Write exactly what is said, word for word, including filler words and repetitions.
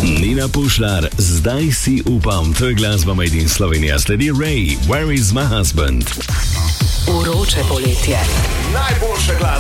Nina Pušlar, zdaj si upam, to je glasba Made in Slovenija. Sledi Ray, Where is my husband? Vroče poletje. Najboljša glasba.